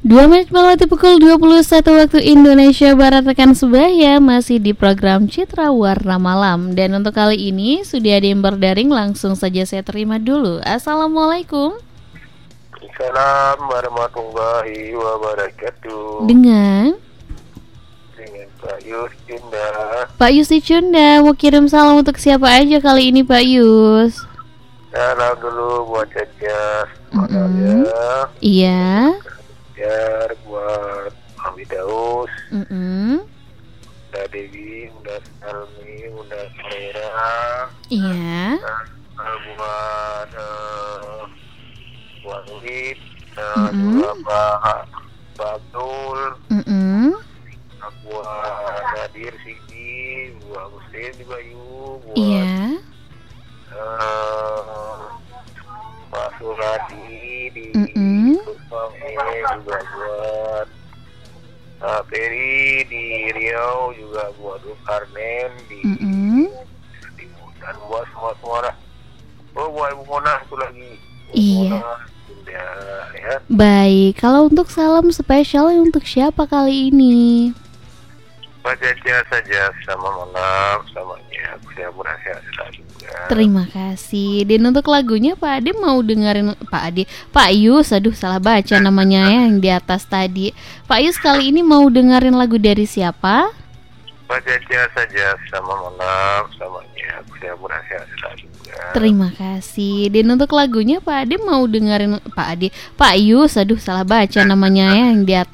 2 menit melewati pukul 21 waktu Indonesia Barat. Rekan sebaya masih di program Citra Warna Malam. Dan untuk kali ini sudah ada yang berdaring. Langsung saja saya terima dulu. Assalamualaikum. Assalamualaikum warahmatullahi wabarakatuh. Dengan Pak Yus Cunda. Pak Yus di Cunda. Mau kirim salam untuk siapa aja kali ini Pak Yus? Salam dulu buat Caca, Iya. Jar, buat Mami Daus, Bunda Dewi, Bunda Salmi, Bunda Sarera. Iya. Buat Ulid, juga Pak Abdul, buat Nadir Sigi, buat Muslim di Bayu, buat Iya. Pak Suradi di Surabaya, juga buat Peri di Riau, juga buat Karnen di dan buat semua lah. Buat Ibu Mona itu lagi. Iya. Bunda, ya. Baik, kalau untuk salam spesial untuk siapa kali ini? Pak Caca saja sama malam, samanya saya berhasil juga. Terima kasih. Dan untuk lagunya Pak Ade mau dengerin Pak Yus, aduh salah baca namanya ya yang di atas tadi. Pak Yus kali ini mau dengerin lagu dari siapa? Pak Caca saja sama malam, samanya saya berhasil juga. Terima kasih. Dan untuk lagunya Pak Ade mau dengerin Pak Yus, aduh salah baca namanya ya yang di atas